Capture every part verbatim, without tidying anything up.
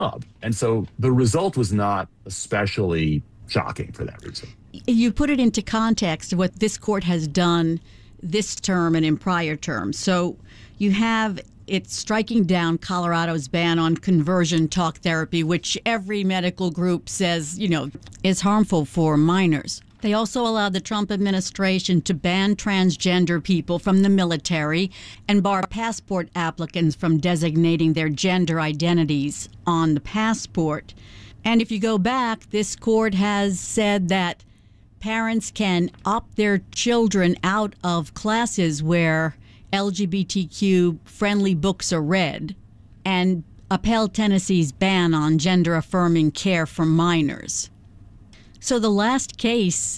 job. And so the result was not especially shocking for that reason. You put it into context of what this court has done this term and in prior terms. So you have it striking down Colorado's ban on conversion talk therapy, which every medical group says, you know, is harmful for minors. They also allowed the Trump administration to ban transgender people from the military and bar passport applicants from designating their gender identities on the passport. And if you go back, this court has said that parents can opt their children out of classes where L G B T Q-friendly books are read and upheld Tennessee's ban on gender-affirming care for minors. So the last case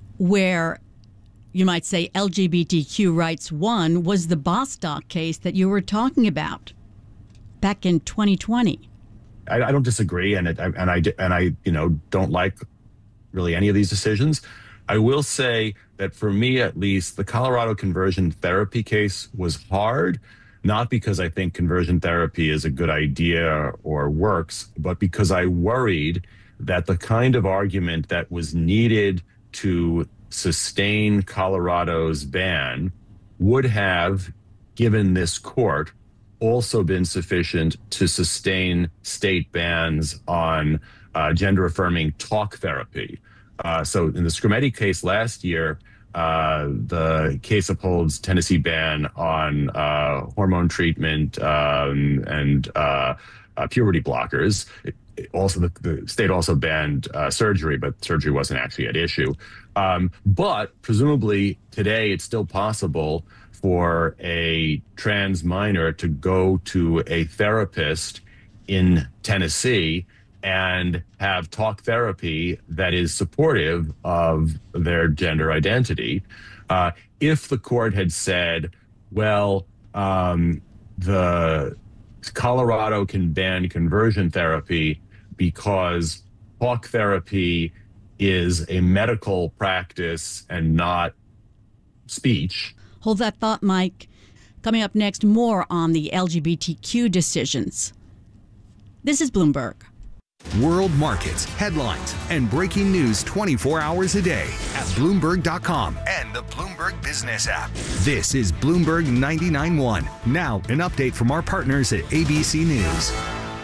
where you might say L G B T Q rights won was the Bostock case that you were talking about back in twenty twenty. I, I don't disagree, and it, and I and I you know don't like really any of these decisions. I will say that for me, at least, the Colorado conversion therapy case was hard, not because I think conversion therapy is a good idea or works, but because I worried that the kind of argument that was needed to sustain Colorado's ban would have, given this court, also been sufficient to sustain state bans on uh, gender-affirming talk therapy. Uh, so in the Scrimeti case last year, uh, the case upholds Tennessee ban on uh, hormone treatment um, and uh, uh, puberty blockers. It, it also, the, the state also banned uh, surgery, but surgery wasn't actually at issue. Um, but presumably today it's still possible for a trans minor to go to a therapist in Tennessee and have talk therapy that is supportive of their gender identity. Uh, if the court had said, well, um, the Colorado can ban conversion therapy because talk therapy is a medical practice and not speech. Hold that thought, Mike. Coming up next, more on the L G B T Q decisions. This is Bloomberg. World markets, headlines, and breaking news twenty-four hours a day at Bloomberg dot com and the Bloomberg Business app. This is Bloomberg ninety-nine point one. Now, an update from our partners at A B C News.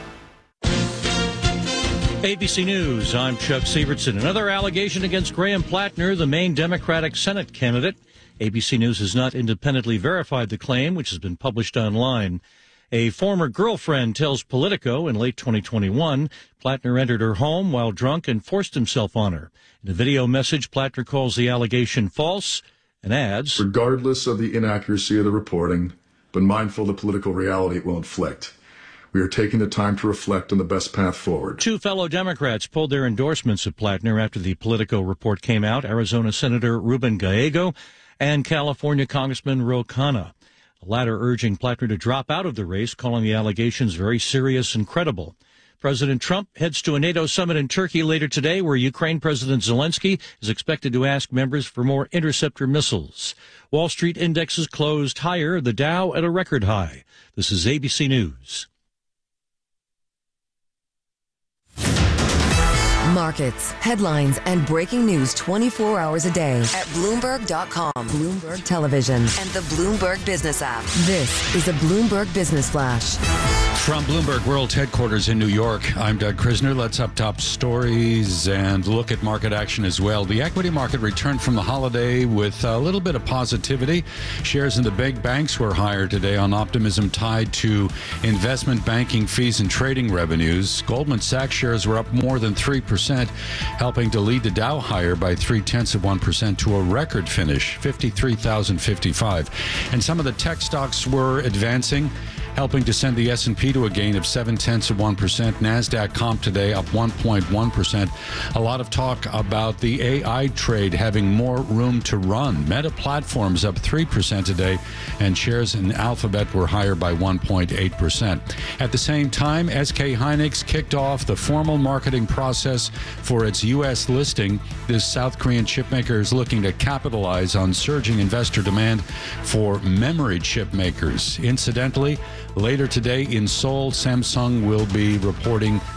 A B C News, I'm Chuck Sievertson. Another allegation against Graham Plattner, the main Democratic Senate candidate. A B C News has not independently verified the claim, which has been published online. A former girlfriend tells Politico in late twenty twenty-one, Plattner entered her home while drunk and forced himself on her. In a video message, Plattner calls the allegation false and adds, regardless of the inaccuracy of the reporting, but mindful of the political reality it will inflict, we are taking the time to reflect on the best path forward. Two fellow Democrats pulled their endorsements of Plattner after the Politico report came out, Arizona Senator Ruben Gallego and California Congressman Ro Khanna. The latter urging Plattner to drop out of the race, calling the allegations very serious and credible. President Trump heads to a NATO summit in Turkey later today, where Ukraine President Zelensky is expected to ask members for more interceptor missiles. Wall Street indexes closed higher, the Dow at a record high. This is A B C News. Markets, headlines, and breaking news twenty-four hours a day at Bloomberg dot com, Bloomberg Television, and the Bloomberg Business app. This is a Bloomberg Business Flash. From Bloomberg World Headquarters in New York, I'm Doug Krisner. Let's up top stories and look at market action as well. The equity market returned from the holiday with a little bit of positivity. Shares in the big banks were higher today on optimism tied to investment banking fees and trading revenues. Goldman Sachs shares were up more than three percent, helping to lead the Dow higher by three-tenths of one percent to a record finish, fifty-three thousand fifty-five. And some of the tech stocks were advancing, helping to send the S and P to a gain of seven-tenths of one percent. NASDAQ comp today up one point one percent. A lot of talk about the A I trade having more room to run. Meta Platforms up three percent today, and shares in Alphabet were higher by one point eight percent. At the same time, S K Hynix kicked off the formal marketing process for its U S listing. This South Korean chipmaker is looking to capitalize on surging investor demand for memory chip makers. Incidentally, Later today in Seoul, Samsung will be reporting